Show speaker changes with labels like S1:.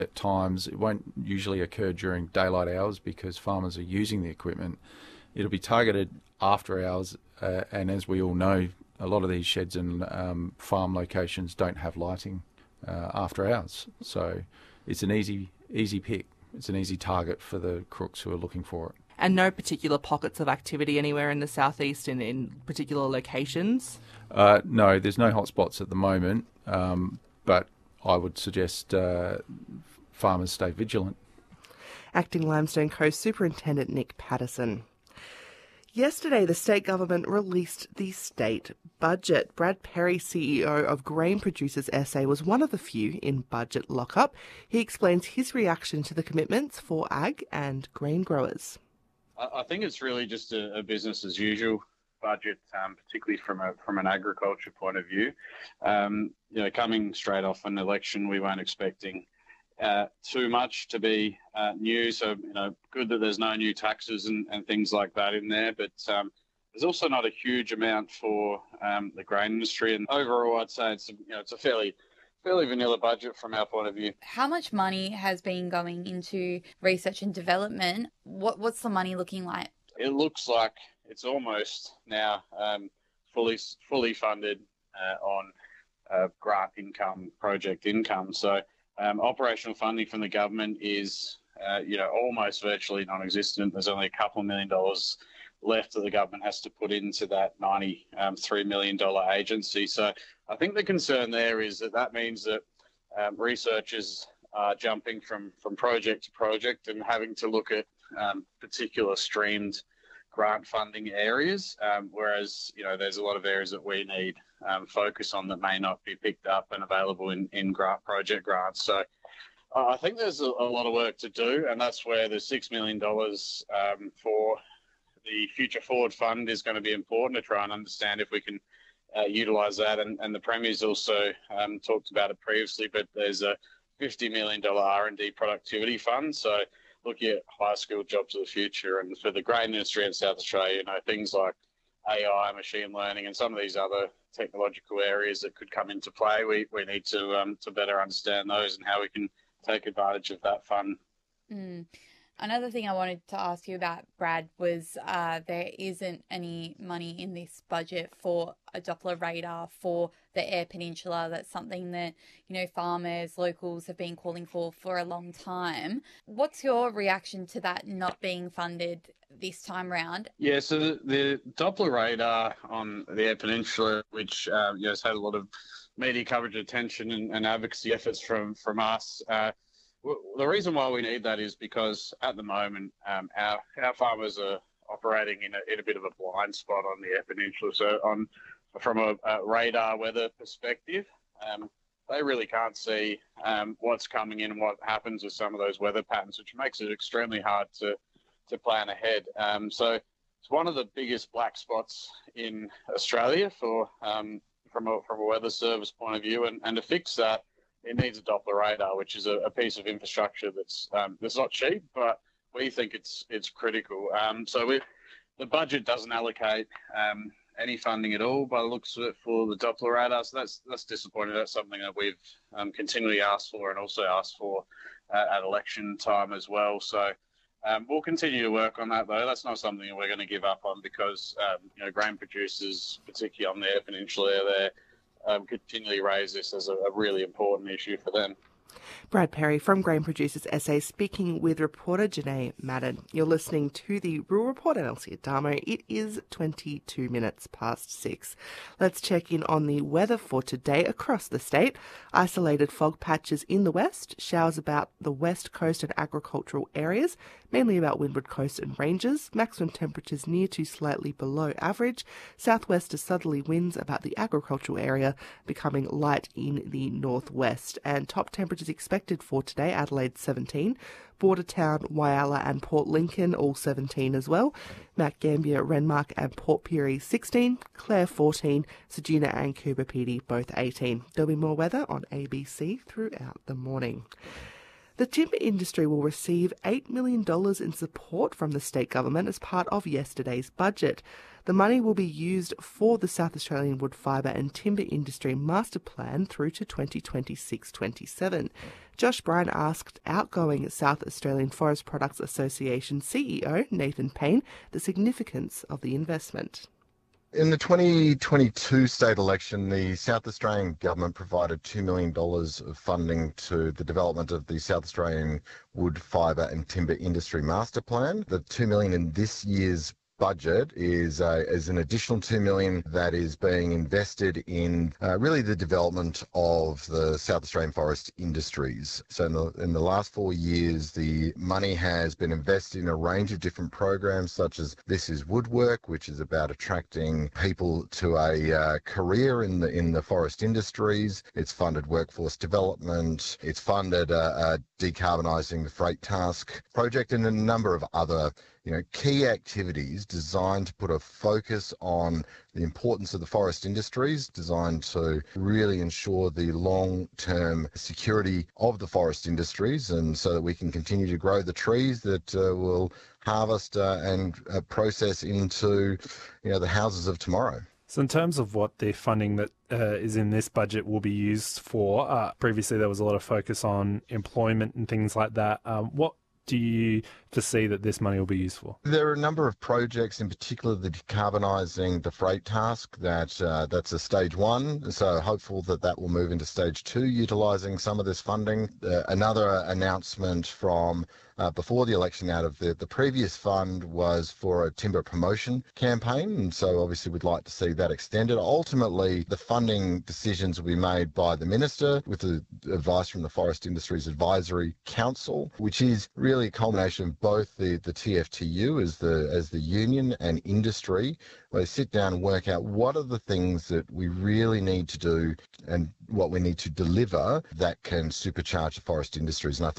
S1: at times. It won't usually occur during daylight hours because farmers are using the equipment. It'll be targeted after hours, and as we all know, a lot of these sheds and farm locations don't have lighting after hours. So it's an easy pick. It's an easy target for the crooks who are looking for it.
S2: And no particular pockets of activity anywhere in the southeast in particular locations?
S1: No, there's no hotspots at the moment, but I would suggest farmers stay vigilant.
S2: Acting Limestone Coast Superintendent Nick Patterson. Yesterday, the state government released the state budget. Brad Perry, CEO of Grain Producers SA, was one of the few in budget lockup. He explains his reaction to the commitments for ag and grain growers.
S3: I think it's really just a business as usual budget, particularly from an agriculture point of view. Coming straight off an election, we weren't expecting too much to be new. So, good that there's no new taxes and things like that in there. But there's also not a huge amount for the grain industry. And overall, I'd say it's a fairly vanilla budget from our point of view.
S4: How much money has been going into research and development? What's the money looking like?
S3: It looks like it's almost now fully funded on grant income, project income. So operational funding from the government is almost virtually non-existent. There's only a couple $1 million left that the government has to put into that $93 million agency. So I think the concern there is that means that researchers are jumping from project to project and having to look at particular streamed grant funding areas, whereas there's a lot of areas that we need focus on that may not be picked up and available in project grants. So I think there's a lot of work to do, and that's where the $6 million for the Future Forward Fund is going to be important to try and understand if we can utilise that. And the Premier's also talked about it previously, but there's a $50 million R&D productivity fund. So looking at high skilled jobs of the future, and for the grain industry in South Australia, things like AI, machine learning, and some of these other technological areas that could come into play, we need to better understand those and how we can take advantage of that fund.
S4: Another thing I wanted to ask you about, Brad, was there isn't any money in this budget for a Doppler radar for the Eyre Peninsula. That's something that, farmers, locals have been calling for a long time. What's your reaction to that not being funded this time round? Yeah,
S3: so the Doppler radar on the Eyre Peninsula, which has had a lot of media coverage, attention and advocacy efforts from us, the reason why we need that is because at the moment our farmers are operating in a bit of a blind spot on the Eyre Peninsula. So from a radar weather perspective, they really can't see what's coming in and what happens with some of those weather patterns, which makes it extremely hard to plan ahead. So it's one of the biggest black spots in Australia from a weather service point of view, and to fix that, it needs a Doppler radar, which is a piece of infrastructure that's not cheap, but we think it's critical. So the budget doesn't allocate any funding at all by the looks of it for the Doppler radar. So that's disappointing. That's something that we've continually asked for, and also asked for at election time as well. So we'll continue to work on that, though. That's not something that we're going to give up on, because grain producers, particularly on the Eyre Peninsula, they're continually raise this as a really important issue for them.
S2: Brad Perry from Grain Producers SA speaking with reporter Janae Madden. You're listening to the Rural Report on LC Adamo. It is 22 minutes past 6. Let's check in on the weather for today across the state. Isolated fog patches in the west, showers about the west coast and agricultural areas, mainly about Windward Coast and ranges. Maximum temperatures near to slightly below average. Southwest to southerly winds about the agricultural area, becoming light in the northwest. And top temperatures expected for today: Adelaide 17, Bordertown, Whyalla and Port Lincoln all 17 as well, Mount Gambier, Renmark and Port Pirie 16, Clare 14, Ceduna and Coober Pedy both 18. There'll be more weather on ABC throughout the morning. The timber industry will receive $8 million in support from the state government as part of yesterday's budget. The money will be used for the South Australian Wood Fibre and Timber Industry Master Plan through to 2026-27. Josh Bryan asked outgoing South Australian Forest Products Association CEO Nathan Payne the significance of the investment.
S5: In the 2022 state election, the South Australian government provided $2 million of funding to the development of the South Australian Wood, Fibre and Timber Industry Master Plan. The $2 million in this year's budget is an additional $2 million that is being invested in really the development of the South Australian forest industries. So in the last 4 years, the money has been invested in a range of different programs, such as This Is Woodwork, which is about attracting people to a career in the forest industries. It's funded workforce development. It's funded decarbonising the freight task project and a number of other key activities designed to put a focus on the importance of the forest industries, designed to really ensure the long-term security of the forest industries, and so that we can continue to grow the trees that will harvest and process into the houses of tomorrow.
S6: So in terms of what the funding that is in this budget will be used for, previously there was a lot of focus on employment and things like that. What do you foresee that this money will be used for?
S5: There are a number of projects, in particular the decarbonising the freight task, that's a stage one. So hopeful that will move into stage two, utilising some of this funding. Another announcement from before the election out of the previous fund was for a timber promotion campaign, and so obviously we'd like to see that extended. Ultimately, the funding decisions will be made by the Minister with the advice from the Forest Industries Advisory Council, which is really a culmination of both the TFTU as the union and industry, where they sit down and work out what are the things that we really need to do and what we need to deliver that can supercharge the forest industries. And I think